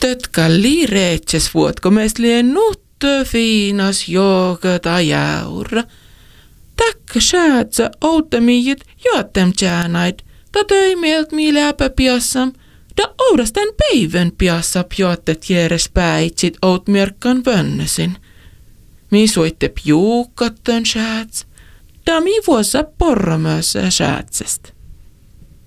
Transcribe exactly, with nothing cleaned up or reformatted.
Tötka liireetses vuotko meist lien nuttö fiinas joogata jäura. Takka säätsä outtamijit joattem tjäänaid, ta töi mielt mi läpä piassam, da oudastan päivän piassa pjoattet järes päitsit outmierkkan vönnösin. Mi suitte pjuukattön sääts, da mi vuossa porramössä säätsestä.